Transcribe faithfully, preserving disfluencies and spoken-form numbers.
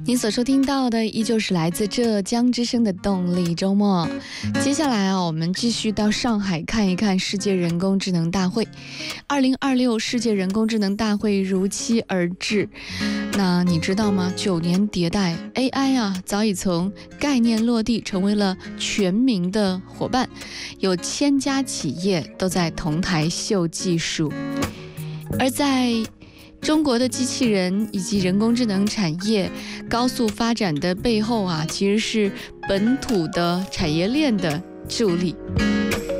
您所收听到的依旧是来自浙江之声的动力周末。接下来啊，我们继续到上海看一看世界人工智能大会。二零二六世界人工智能大会如期而至。那你知道吗？九年迭代 A I 啊，早已从概念落地成为了全民的伙伴，有千家企业都在同台秀技术。而在中国的机器人以及人工智能产业高速发展的背后啊，其实是本土的产业链的助力。